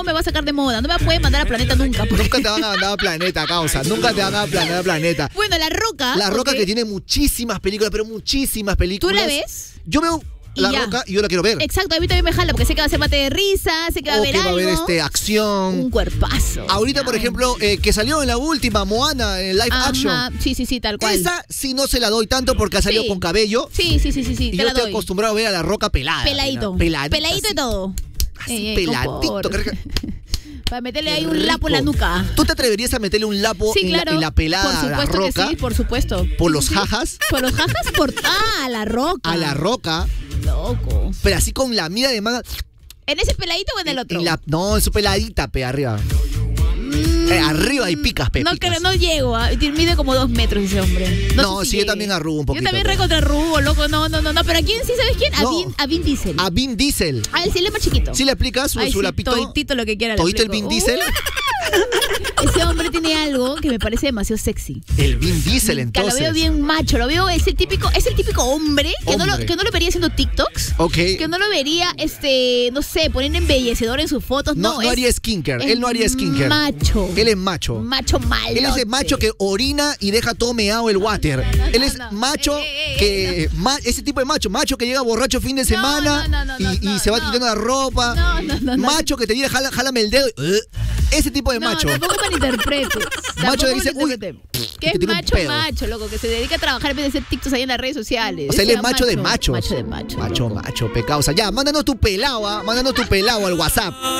no me va a sacar de moda. No me puede mandar a Planeta nunca. Nunca te van a mandar a Planeta, causa. Nunca te van a mandar a Planeta. Bueno, La Roca. La Roca que tiene muchísimas películas, pero muchísimas películas. ¿Tú la ves? Yo veo La Roca y yo la quiero ver. Exacto, a mí también me jala porque sé que va a ser mate de risa, sé que va a haber que va a algo. haber acción. Un cuerpazo. Ahorita, por ejemplo, que salió en la última, Moana, en live action. Sí, tal cual. Esa sí no se la doy tanto porque ha salido con cabello. Sí. Y yo estoy acostumbrado a ver a La Roca pelada. Peladito. Peladito y todo. Así peladito. Para meterle ahí un lapo en la nuca. ¿Tú te atreverías a meterle un lapo en la pelada a La Roca? Sí, por supuesto. ¿Por los jajas? ¿Por los jajas? A La Roca. A La Roca. Loco. Pero así con la mira de manga. ¿En ese peladito o en el otro? No, en su peladita, arriba. Arriba y picas, No llego, mide como 2 metros ese hombre. No, sí, yo también arrugo un poquito. Yo también recontra arrugo, loco, no, pero ¿a quién sí sabes quién? A Vin Diesel. A Vin Diesel. A él sí le es más chiquito. ¿Sí le explicas su lapito? Toitito lo que quiera. ¿Toito el Vin Diesel? Ese hombre tiene algo que me parece demasiado sexy. El Vin Diesel, entonces. Lo veo bien macho, es el típico hombre que no lo vería haciendo TikToks. Ok. Que no lo vería, no sé, poniendo embellecedor en sus fotos. No haría skincare. Él no haría skincare. Macho. Él es macho. Macho malo. Él es el macho que orina y deja todo meado el water. Él es macho que... ese tipo de macho que llega borracho fin de semana y se va quitando la ropa. Macho que te dice, jálame el dedo. Ese tipo de macho. Tampoco malinterpretes. Macho que dice, ¿qué es macho, loco? Que se dedica a trabajar en vez de hacer TikToks ahí en las redes sociales. O sea, él es macho de machos. Macho de macho. Macho, pecado. O sea, ya, mándanos tu pelado al WhatsApp.